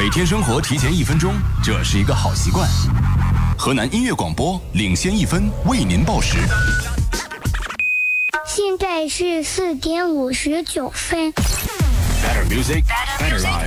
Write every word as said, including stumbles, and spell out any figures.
每天生活提前一分钟，这是一个好习惯。河南音乐广播领先一分，为您报时。 现在是四点五十九分。 Better music, better life.